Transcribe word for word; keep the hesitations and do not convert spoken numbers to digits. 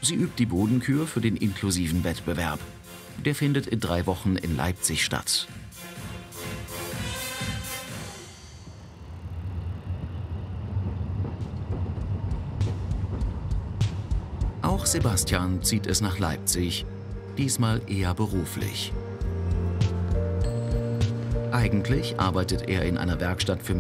Sie übt die Bodenkür für den inklusiven Wettbewerb. Der findet in drei Wochen in Leipzig statt. Auch Sebastian zieht es nach Leipzig, diesmal eher beruflich. Eigentlich arbeitet er in einer Werkstatt für